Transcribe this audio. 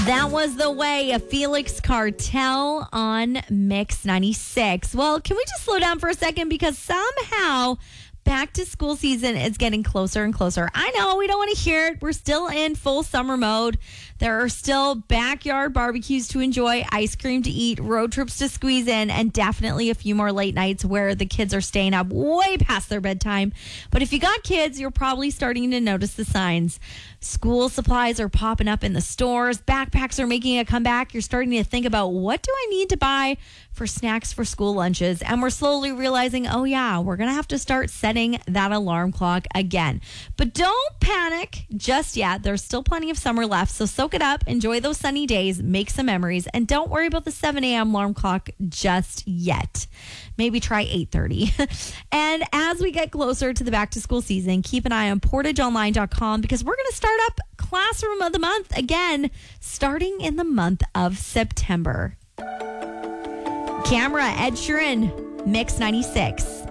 That was The Way, a Felix Cartel on Mix 96. Well, can we just slow down for a second? Because somehow back to school season is getting closer and closer. I know we don't want to hear it. We're still in full summer mode. There are still backyard barbecues to enjoy, ice cream to eat, road trips to squeeze in, and definitely a few more late nights where the kids are staying up way past their bedtime. But if you got kids, you're probably starting to notice the signs. School supplies are popping up in the stores. Backpacks are making a comeback. You're starting to think about, what do I need to buy for snacks for school lunches? And we're slowly realizing, oh yeah, we're going to have to start setting that alarm clock again. But don't panic just yet. There's still plenty of summer left. So soak it up, enjoy those sunny days, make some memories, and don't worry about the 7 a.m. alarm clock just yet. Maybe try 8:30. And as we get closer to the back to school season, keep an eye on portageonline.com because we're going to start up Classroom of the Month again, starting in the month of September. Camera, Ed Sheeran, Mix 96.